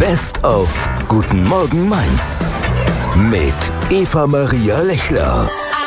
Best of Guten Morgen Mainz mit Eva-Maria Lechler.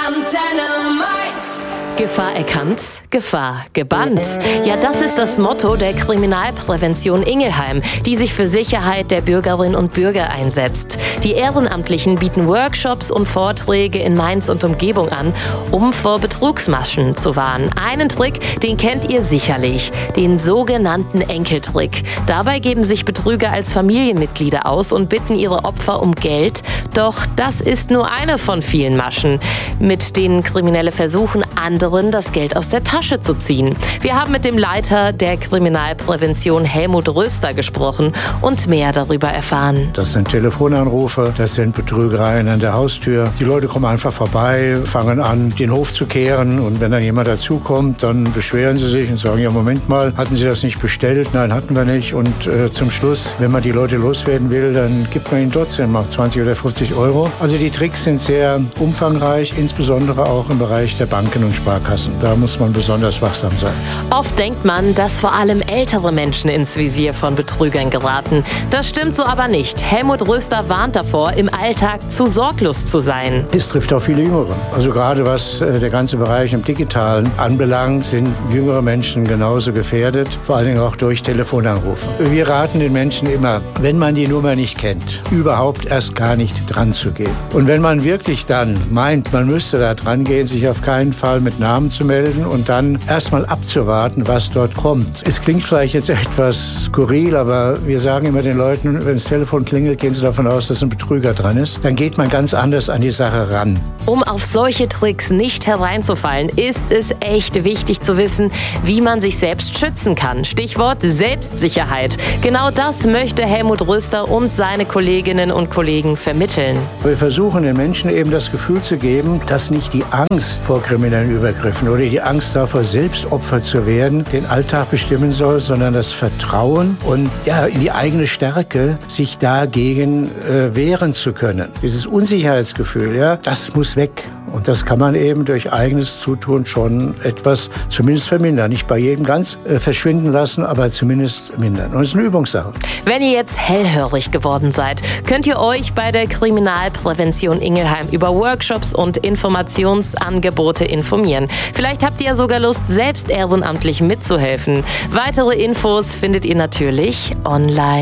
Antenne Mainz. Gefahr erkannt, Gefahr gebannt. Ja, das ist das Motto der Kriminalprävention Ingelheim, die sich für Sicherheit der Bürgerinnen und Bürger einsetzt. Die Ehrenamtlichen bieten Workshops und Vorträge in Mainz und Umgebung an, um vor Betrugsmaschen zu warnen. Einen Trick, den kennt ihr sicherlich, den sogenannten Enkeltrick. Dabei geben sich Betrüger als Familienmitglieder aus und bitten ihre Opfer um Geld. Doch das ist nur eine von vielen Maschen, mit denen Kriminelle versuchen, anderen das Geld aus der Tasche zu ziehen. Wir haben mit dem Leiter der Kriminalprävention Helmut Röster gesprochen und mehr darüber erfahren. Das sind Telefonanrufe, das sind Betrügereien an der Haustür. Die Leute kommen einfach vorbei, fangen an, den Hof zu kehren, und wenn dann jemand dazukommt, dann beschweren sie sich und sagen, ja, Moment mal, hatten Sie das nicht bestellt? Nein, hatten wir nicht. Und zum Schluss, wenn man die Leute loswerden will, dann gibt man ihnen trotzdem mal 20 oder 50 Euro. Also die Tricks sind sehr umfangreich, insbesondere auch im Bereich der Banken und Sparkassen. Da muss man besonders wachsam sein. Oft denkt man, dass vor allem ältere Menschen ins Visier von Betrügern geraten. Das stimmt so aber nicht. Helmut Röster warnt davor, im Alltag zu sorglos zu sein. Es trifft auch viele Jüngere. Also gerade was der ganze Bereich im Digitalen anbelangt, sind jüngere Menschen genauso gefährdet, vor allen Dingen auch durch Telefonanrufe. Wir raten den Menschen immer, wenn man die Nummer nicht kennt, überhaupt erst gar nicht dran zu gehen. Und wenn man wirklich dann meint, man müsste da dran gehen, sich auf keinen Fall mit Namen zu melden und dann erstmal abzuwarten, was dort kommt. Es klingt vielleicht jetzt etwas skurril, aber wir sagen immer den Leuten, wenn das Telefon klingelt, gehen sie davon aus, dass ein Betrüger dran ist. Dann geht man ganz anders an die Sache ran. Um auf solche Tricks nicht hereinzufallen, ist es echt wichtig zu wissen, wie man sich selbst schützen kann. Stichwort Selbstsicherheit. Genau das möchte Helmut Röster und seine Kolleginnen und Kollegen vermitteln. Wir versuchen den Menschen eben das Gefühl zu geben, dass nicht die Angst vor kriminellen Übergriffen oder die Angst davor, selbst Opfer zu werden, den Alltag bestimmen soll, sondern das Vertrauen und in die eigene Stärke, sich dagegen wehren zu können. Dieses Unsicherheitsgefühl, das muss weg. Und das kann man eben durch eigenes Zutun schon etwas zumindest vermindern. Nicht bei jedem ganz verschwinden lassen, aber zumindest mindern. Und es ist eine Übungssache. Wenn ihr jetzt hellhörig geworden seid, könnt ihr euch bei der Kriminalprävention Ingelheim über Workshops und Informationsangebote informieren. Vielleicht habt ihr ja sogar Lust, selbst ehrenamtlich mitzuhelfen. Weitere Infos findet ihr natürlich online.